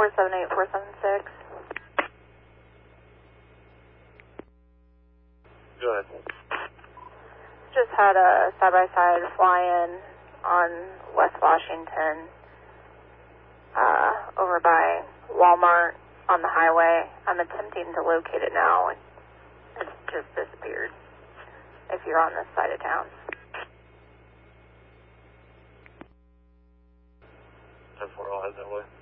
78476. Go ahead. Just had a side-by-side fly-in on West Washington, over by Walmart on the highway. I'm attempting to locate it now. It's just disappeared. If you're on this side of town. 10-4, I'll head that way.